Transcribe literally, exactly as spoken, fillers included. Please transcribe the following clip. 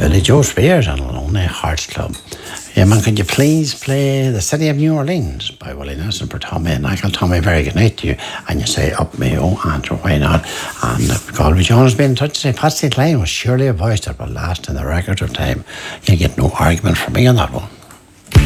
Billy Joe Spears and Lonely Hearts Club. Yeah, man, could you please play The City of New Orleans by Willie Nelson for Tommy and Michael? Tommy, very good night to you. And you say, up me, oh, answer, why not? And uh, Galway John has been in touch to say, Patsy Cline was surely a voice that will last in the record of time. You get no argument from me on that one.